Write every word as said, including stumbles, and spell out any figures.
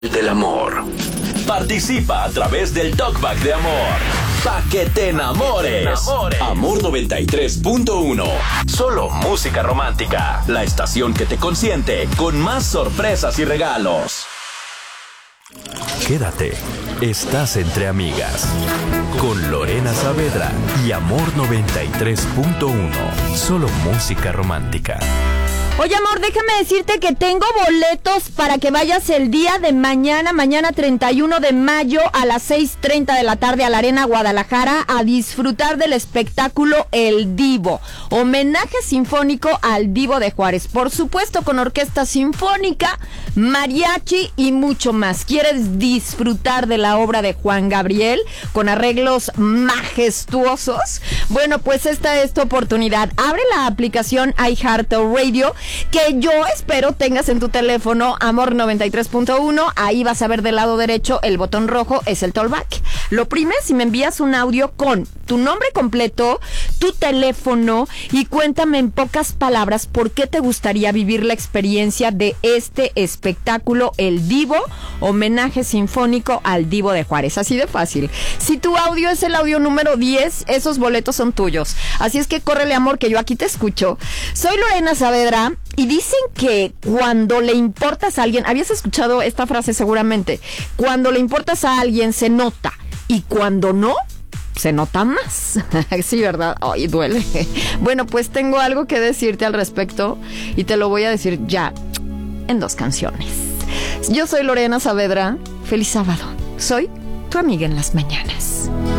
del amor. Participa a través del Talkback de amor. Pa' que te enamores. enamores. Amor noventa y tres punto uno. Solo música romántica. La estación que te consiente con más sorpresas y regalos. Quédate. Estás entre amigas. Con Lorena Saavedra y Amor noventa y tres punto uno. Solo música romántica. Oye, amor, déjame decirte que tengo boletos para que vayas el día de mañana, mañana treinta y uno de mayo a las seis treinta de la tarde a la Arena Guadalajara a disfrutar del espectáculo El Divo, homenaje sinfónico al Divo de Juárez, por supuesto con orquesta sinfónica, mariachi y mucho más. ¿Quieres disfrutar de la obra de Juan Gabriel con arreglos majestuosos? Bueno, pues esta es tu oportunidad. Abre la aplicación iHeartRadio, que yo espero tengas en tu teléfono, Amor noventa y tres punto uno. Ahí vas a ver del lado derecho el botón rojo, es el Talkback. Lo primes si me envías un audio con tu nombre completo, tu teléfono y cuéntame en pocas palabras por qué te gustaría vivir la experiencia de este espectáculo El Divo, homenaje sinfónico al Divo de Juárez. Así de fácil. Si tu audio es el audio número diez, esos boletos son tuyos. Así es que córrele, amor, que yo aquí te escucho. Soy Lorena Saavedra y dicen que cuando le importas a alguien, habías escuchado esta frase seguramente, cuando le importas a alguien se nota y cuando no, se nota más. Sí, ¿verdad? Ay, duele. Bueno, pues tengo algo que decirte al respecto y te lo voy a decir ya en dos canciones. Yo soy Lorena Saavedra. Feliz sábado. Soy tu amiga en las mañanas.